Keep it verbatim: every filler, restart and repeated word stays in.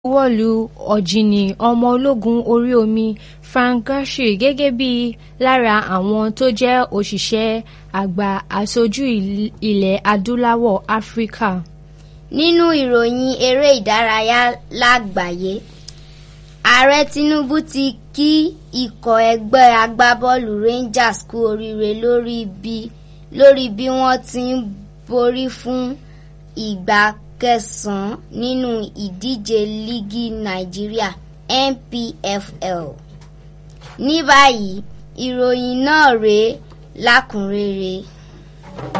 wọ̀lú ọ̀jìnì ọmọ ológun orí omi Frank Grassi gẹ́gẹ́ bí lára àwọn tó jẹ́ òṣìṣẹ́ àgbà aṣojú ilẹ̀ adúláwọ̀ Áfíríkà. Nínú ìròyìn eré ìdárayá lágbàáyé, Ààrẹ Tinubu ti kí ikọ̀ ẹgbẹ́ agbábọ́ọ̀lù Rangers kú oríire lórí bí lórí bí wọ́n ti ń borí fún ìgbà kẹsàn-án nínú ìdíje líìgì Nàìjíríà N P F L. Ní báyìí, ìròyìn náà rèé lákùnrẹ́rẹ́.